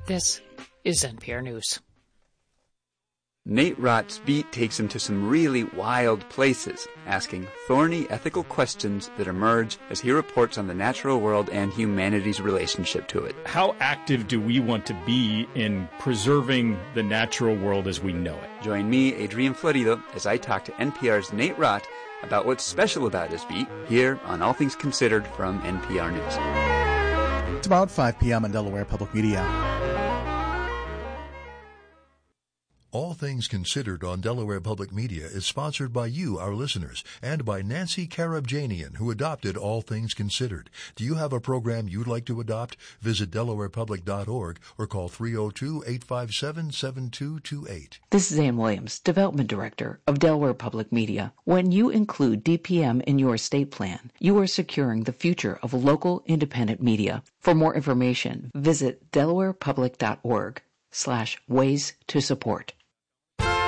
This is NPR News. Nate Rott's beat takes him to some really wild places, asking thorny ethical questions that emerge as he reports on the natural world and humanity's relationship to it. How active do we want to be in preserving the natural world as we know it? Join me, Adrian Florido, as I talk to NPR's Nate Rott about what's special about his beat here on All Things Considered from NPR News. It's about 5 p.m. on Delaware Public Media. All Things Considered on Delaware Public Media is sponsored by you, our listeners, and by Nancy Karabjanian, who adopted All Things Considered. Do you have a program you'd like to adopt? Visit delawarepublic.org or call 302-857-7228. This is Ann Williams, Development Director of Delaware Public Media. When you include DPM in your estate plan, you are securing the future of local independent media. For more information, visit delawarepublic.org/ways to support.